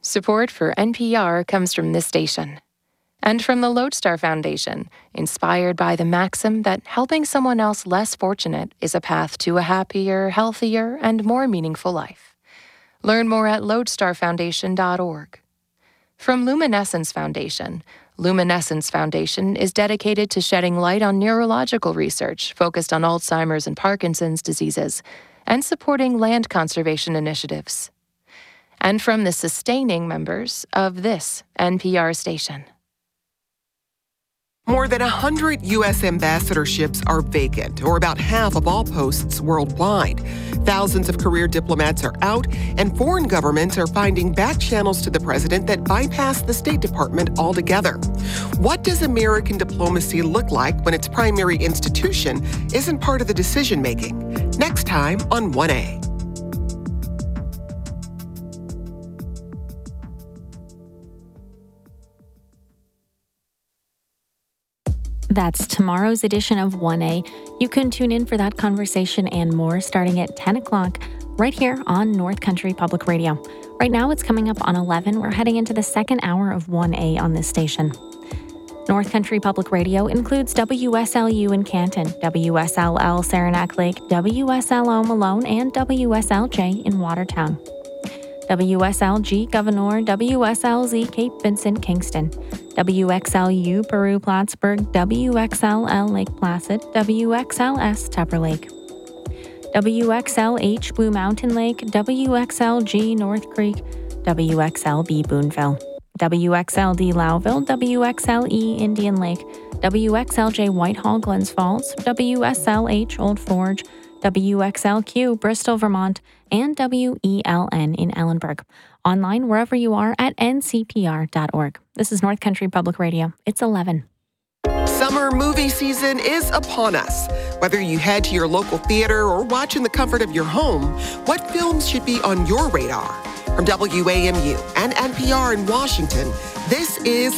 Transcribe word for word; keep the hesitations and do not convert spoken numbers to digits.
Support for N P R comes from this station. And from the Lodestar Foundation, inspired by the maxim that helping someone else less fortunate is a path to a happier, healthier, and more meaningful life. Learn more at lodestar foundation dot org. From Luminescence Foundation, Luminescence Foundation is dedicated to shedding light on neurological research focused on Alzheimer's and Parkinson's diseases, and supporting land conservation initiatives. And from the sustaining members of this N P R station. More than one hundred U S ambassadorships are vacant, or about half of all posts worldwide. Thousands of career diplomats are out, and foreign governments are finding back channels to the president that bypass the State Department altogether. What does American diplomacy look like when its primary institution isn't part of the decision-making? Next time on one A. That's tomorrow's edition of one A. You can tune in for that conversation and more starting at ten o'clock right here on North Country Public Radio. Right now it's coming up on eleven. We're heading into the second hour of one A on this station. North Country Public Radio includes W S L U in Canton, W S L L Saranac Lake, W S L O Malone, and W S L J in Watertown. W S L G Governor, W S L Z Cape Vincent Kingston, W X L U Peru Plattsburgh, W X L L Lake Placid, W X L S Tupper Lake, W X L H Blue Mountain Lake, W X L G North Creek, W X L B Boonville, W X L D Lowville, W X L E Indian Lake, W X L J Whitehall Glens Falls, W S L H Old Forge, W X L Q Bristol, Vermont, and W E L N in Ellenburg. Online wherever you are at N C P R dot org. This is North Country Public Radio. It's eleven. Summer movie season is upon us. Whether you head to your local theater or watch in the comfort of your home, what films should be on your radar? From W A M U and N P R in Washington, this is